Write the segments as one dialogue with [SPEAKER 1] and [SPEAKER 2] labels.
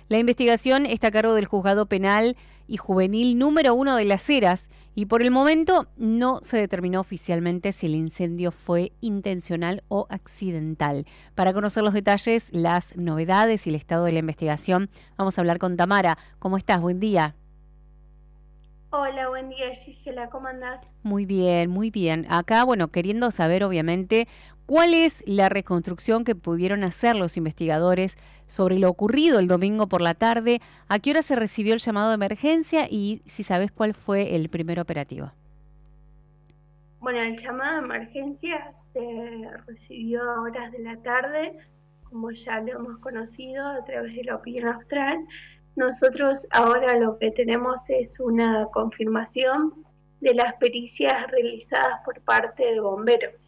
[SPEAKER 1] La investigación está a cargo del Juzgado Penal y Juvenil número 1 de Las Heras y por el momento no se determinó oficialmente si el incendio fue intencional o accidental. Para conocer los detalles, las novedades y el estado de la investigación, vamos a hablar con Tamara. ¿Cómo estás? Buen día.
[SPEAKER 2] Hola, buen día, Gisela, ¿cómo andás?
[SPEAKER 1] Muy bien, muy bien. Acá, queriendo saber obviamente cuál es la reconstrucción que pudieron hacer los investigadores sobre lo ocurrido el domingo por la tarde, a qué hora se recibió el llamado de emergencia y si sabes cuál fue el primer operativo.
[SPEAKER 2] Bueno, el llamado de emergencia se recibió a horas de la tarde, como ya lo hemos conocido a través de la opinión austral. Nosotros ahora lo que tenemos es una confirmación de las pericias realizadas por parte de bomberos.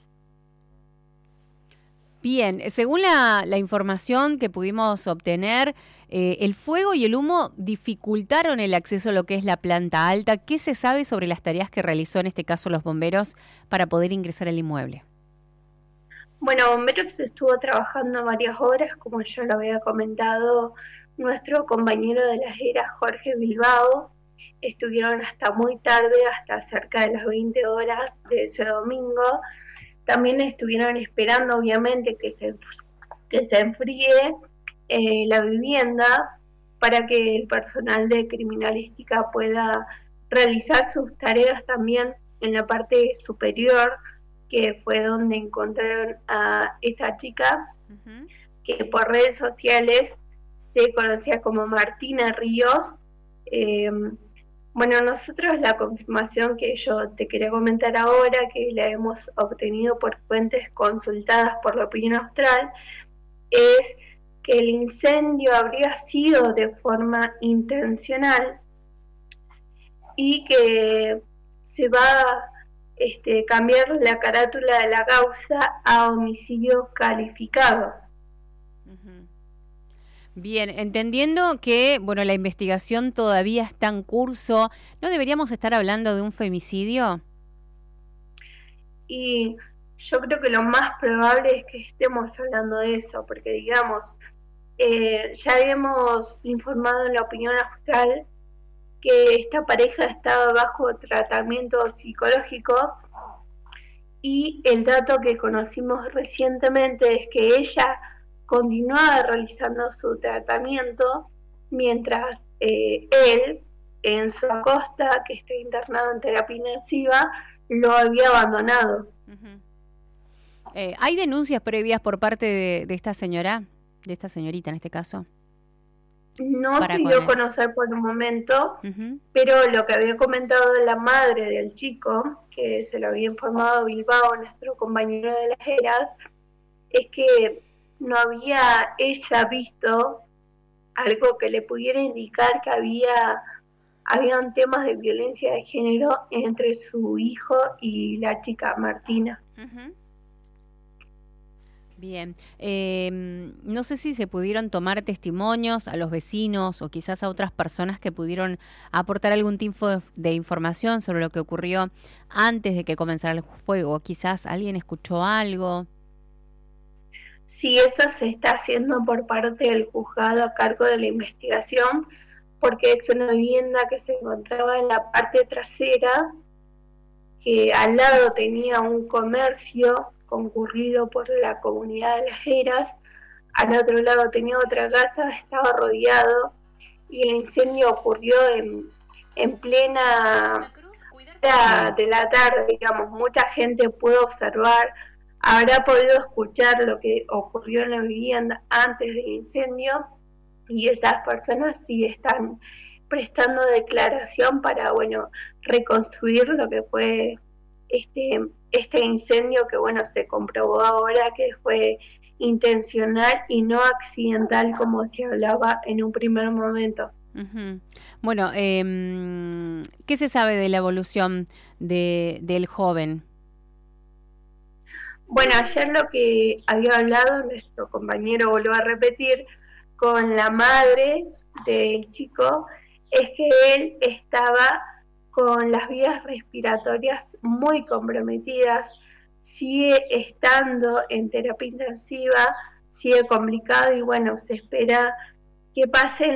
[SPEAKER 1] Bien, según la información que pudimos obtener, el fuego y el humo dificultaron el acceso a lo que es la planta alta. ¿Qué se sabe sobre las tareas que realizó en este caso los bomberos para poder ingresar al inmueble?
[SPEAKER 2] Bueno, bomberos estuvo trabajando varias horas, como ya lo había comentado nuestro compañero de Las Heras, Jorge Bilbao. Estuvieron hasta muy tarde, hasta cerca de las 20 horas de ese domingo. También estuvieron esperando, obviamente, que se enfríe la vivienda para que el personal de criminalística pueda realizar sus tareas también en la parte superior, que fue donde encontraron a esta chica, que por redes sociales se conocía como Martina Ríos. Bueno, nosotros la confirmación que yo te quería comentar ahora, que la hemos obtenido por fuentes consultadas por la opinión austral, es que el incendio habría sido de forma intencional y que se va a cambiar la carátula de la causa a homicidio calificado.
[SPEAKER 1] Bien, entendiendo que, la investigación todavía está en curso, ¿no deberíamos estar hablando de un femicidio?
[SPEAKER 2] Y yo creo que lo más probable es que estemos hablando de eso, porque digamos, ya habíamos informado en la opinión austral que esta pareja estaba bajo tratamiento psicológico y el dato que conocimos recientemente es que ella continuaba realizando su tratamiento mientras él, en su costa, que está internado en terapia intensiva, lo había abandonado.
[SPEAKER 1] ¿Hay denuncias previas por parte de esta señora, de esta señorita en este caso?
[SPEAKER 2] No se dio a conocer por un momento, pero lo que había comentado la madre del chico, que se lo había informado a Bilbao, nuestro compañero de Las Heras, es que no había ella visto algo que le pudiera indicar que habían temas de violencia de género entre su hijo y la chica Martina.
[SPEAKER 1] Bien, no sé si se pudieron tomar testimonios a los vecinos o quizás a otras personas que pudieron aportar algún tipo de información sobre lo que ocurrió antes de que comenzara el fuego. Quizás alguien escuchó algo.
[SPEAKER 2] Sí, eso se está haciendo por parte del juzgado a cargo de la investigación, porque es una vivienda que se encontraba en la parte trasera, que al lado tenía un comercio concurrido por la comunidad de Las Heras, al otro lado tenía otra casa, estaba rodeado y el incendio ocurrió en plena de la tarde, digamos, mucha gente pudo observar, habrá podido escuchar lo que ocurrió en la vivienda antes del incendio y esas personas sí están prestando declaración para, reconstruir lo que fue este incendio que, se comprobó ahora que fue intencional y no accidental como se hablaba en un primer momento.
[SPEAKER 1] Bueno, ¿qué se sabe de la evolución del joven?
[SPEAKER 2] Bueno, ayer lo que había hablado nuestro compañero, volvió a repetir, con la madre del chico, es que él estaba con las vías respiratorias muy comprometidas, sigue estando en terapia intensiva, sigue complicado y se espera que pasen